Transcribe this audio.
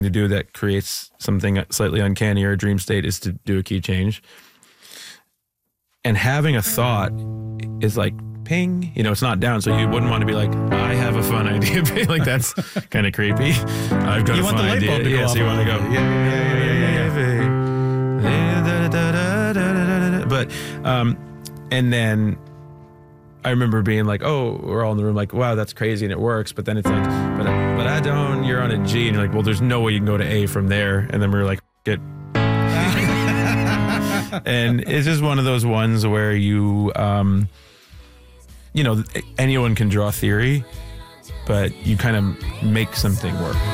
to do that creates something slightly uncanny or a dream state is to do a key change. And having a thought is like ping, it's not down. So you wouldn't want to be like, I have a fun idea. Like that's kind of creepy. I've got a fun idea. Yeah, so you want to go, but, and then I remember being like, oh, we're all in the room like, wow, that's crazy. And it works. But then it's like, but I don't, you're on a G. And you're like, well, there's no way you can go to A from there. And then we were like, get. And it's just one of those ones where you, anyone can draw theory, but you kind of make something work.